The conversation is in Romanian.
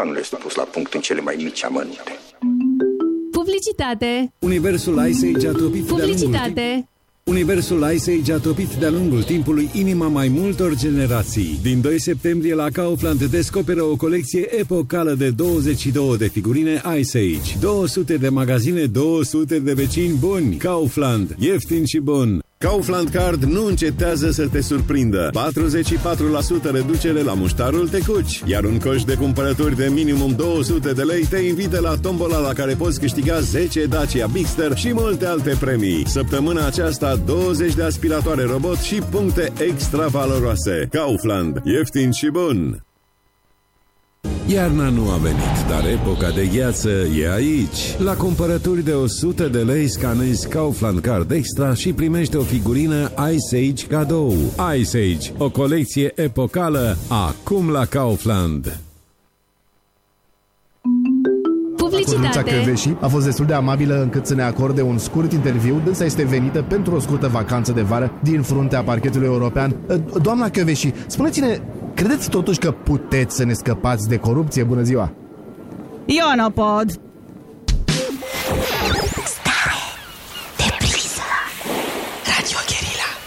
planul este pus la punct în cele mai mici amănunte. Publicitate. Universul Ice Age a topit Publicitate. Universul Ice Age a topit de-a lungul timpului inima mai multor generații. Din 2 septembrie la Kaufland descoperă o colecție epocală de 22 de figurine Ice Age. 200 de magazine, 200 de vecini buni. Kaufland, ieftin și bun. Kaufland Card nu încetează să te surprindă. 44% reducere la muștarul Tecuci. Iar un coș de cumpărături de minimum 200 de lei te invită la tombola la care poți câștiga 10 Dacia Bigster și multe alte premii. Săptămâna aceasta 20 de aspiratoare robot și puncte extra valoroase. Kaufland, ieftin și bun. Iarna nu a venit, dar epoca de gheață e aici. La cumpărături de 100 de lei scanezi Kaufland Card Extra și primești o figurină Ice Age cadou. Ice Age, o colecție epocală, acum la Kaufland. Publicitate. A fost destul de amabilă încât să ne acorde un scurt interviu. Dânsa este venită pentru o scurtă vacanță de vară din fruntea parchetului european. Doamna Căveși, spuneți-ne, credeți totuși că puteți să ne scăpați de corupție? Bună ziua! Eu nu pot.